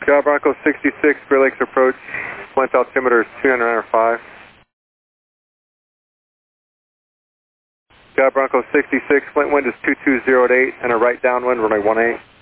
Sky Bronco 66, Great Lakes approach, wind altimeter is 205. Sky Bronco 66, wind is 2208 and a right downwind, runway 18.